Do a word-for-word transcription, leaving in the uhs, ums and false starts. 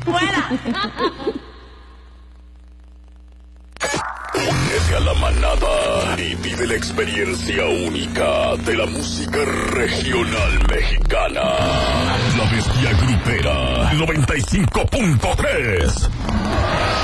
¡Fuera! Únete a la manada y vive la experiencia única de la música regional mexicana. La Bestia Grupera noventa y cinco punto tres.